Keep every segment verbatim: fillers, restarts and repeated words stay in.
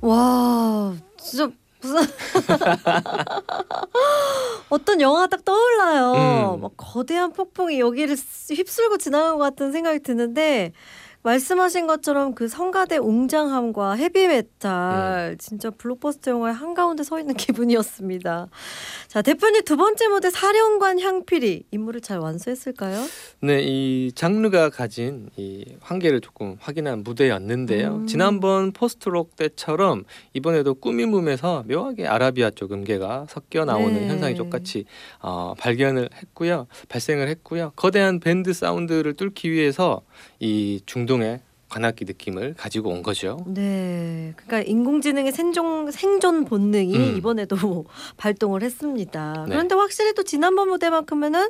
와 진짜 무슨 어떤 영화 딱 떠올라요. 음. 막 거대한 폭풍이 여기를 휩쓸고 지나간 것 같은 생각이 드는데 말씀하신 것처럼 그 성가대 웅장함과 헤비메탈 음. 진짜 블록버스터 영화의 한가운데 서 있는 기분이었습니다. 자, 대표님 두 번째 무대 사령관 향필이 인물을 잘 완수했을까요? 네, 이 장르가 가진 이 한계를 조금 확인한 무대였는데요. 음. 지난번 포스트록 때처럼 이번에도 꾸밈음에서 묘하게 아라비아 쪽 음계가 섞여 나오는 네. 현상이 똑같이 어, 발견을 했고요, 발생을 했고요. 거대한 밴드 사운드를 뚫기 위해서 이 중동의 관악기 느낌을 가지고 온 거죠. 네, 그러니까 인공지능의 생존 생존 본능이 음. 이번에도 발동을 했습니다. 네. 그런데 확실히 또 지난번 무대만큼은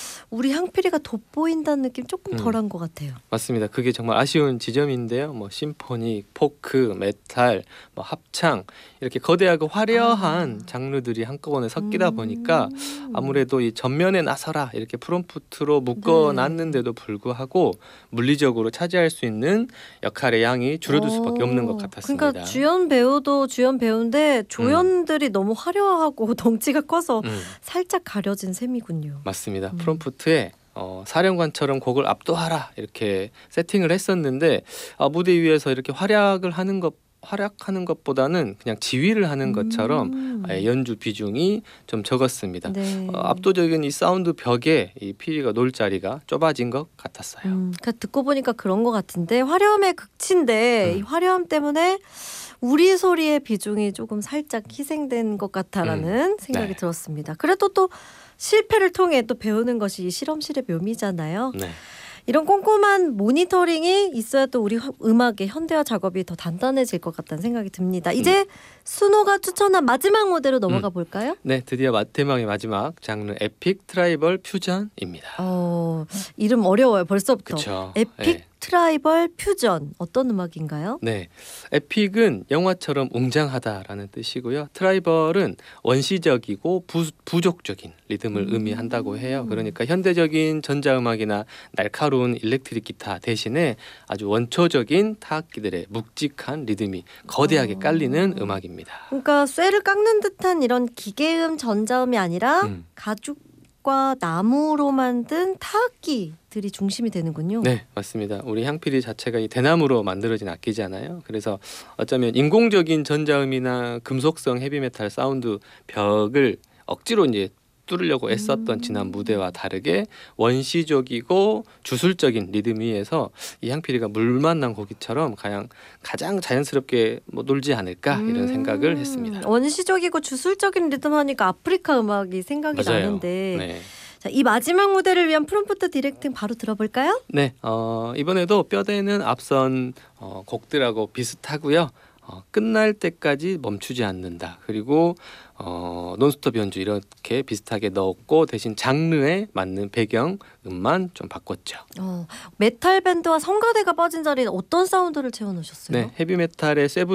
우리 향필이가 돋보인다는 느낌 조금 음. 덜한 것 같아요. 맞습니다. 그게 정말 아쉬운 지점인데요. 뭐 심포닉, 포크, 메탈, 뭐 합창 이렇게 거대하고 화려한 아. 장르들이 한꺼번에 섞이다 음. 보니까 아무래도 이 전면에 나서라 이렇게 프롬프트로 묶어놨는데도 불구하고 물리적으로 차지할 수 있는 역할의 양이 줄어들 수밖에 없는 것 어, 같았습니다. 그러니까 주연 배우도 주연 배우인데 조연들이 너무 화려하고 덩치가 커서 음, 살짝 가려진 셈이군요. 맞습니다. 음. 프롬프트에 어, 사령관처럼 곡을 압도하라 이렇게 세팅을 했었는데 아, 무대 위에서 이렇게 활약을 하는 것 활약하는 것보다는 그냥 지휘를 하는 것처럼 음. 아, 연주 비중이 좀 적었습니다. 네. 어, 압도적인 이 사운드 벽에 이 피리가 놀 자리가 좁아진 것 같았어요. 음, 그러니까 듣고 보니까 그런 것 같은데 화려함의 극치인데 음. 이 화려함 때문에 우리 소리의 비중이 조금 살짝 희생된 것 같다라는 생각이 네. 들었습니다. 그래도 또 실패를 통해 또 배우는 것이 이 실험실의 묘미잖아요. 네. 이런 꼼꼼한 모니터링이 있어야 또 우리 화- 음악의 현대화 작업이 더 단단해질 것 같다는 생각이 듭니다. 이제 순호가 추천한 마지막 무대로 넘어가 볼까요? 네, 드디어 마테망의 마지막 장르 에픽 트라이벌 퓨전입니다. 어, 이름 어려워요. 벌써부터. 그렇죠. 에픽 트라이벌 퓨전 어떤 음악인가요? 네, 에픽은 영화처럼 웅장하다라는 뜻이고요. 트라이벌은 원시적이고 부, 부족적인 리듬을 음. 의미한다고 해요. 그러니까 현대적인 전자음악이나 날카로운 일렉트릭 기타 대신에 아주 원초적인 타악기들의 묵직한 리듬이 거대하게 어. 깔리는 음악입니다. 그러니까 쇠를 깎는 듯한 이런 기계음 전자음이 아니라 음. 가죽과 나무로 만든 타악기들이 중심이 되는군요. 네, 맞습니다. 우리 향필이 자체가 이 대나무로 만들어진 악기잖아요. 그래서 어쩌면 인공적인 전자음이나 금속성 헤비메탈 사운드 벽을 억지로 이제 뚫으려고 애썼던 음. 지난 무대와 다르게 원시적이고 주술적인 리듬 위에서 이 향필이가 물 만난 고기처럼 가장 가장 자연스럽게 뭐 놀지 않을까 이런 음. 생각을 했습니다. 원시적이고 주술적인 리듬 하니까 아프리카 음악이 생각이 맞아요. 나는데 네. 자, 이 마지막 무대를 위한 프롬프트 디렉팅 바로 들어볼까요? 네, 어, 이번에도 뼈대는 앞선 어, 곡들하고 비슷하고요. 어, 끝날 때까지 멈추지 않는다. 그리고 어, 논스톱 연주 이렇게 비슷하게 넣었고 대신 장르에 맞는 배경 음만 좀 바꿨죠. 어, 메탈 밴드와 성가대가 빠진 자리에 어떤 사운드를 채워놓으셨어요? 네, 헤비메탈의 세븐